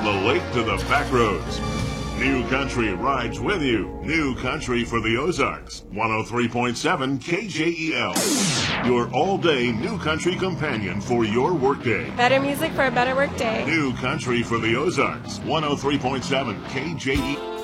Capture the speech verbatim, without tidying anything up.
the lake to the back roads. New Country rides with you. New Country for the Ozarks. one oh three point seven K J E L. Your all-day New Country companion for your workday. Better music for a better workday. New Country for the Ozarks. one oh three point seven K J E L.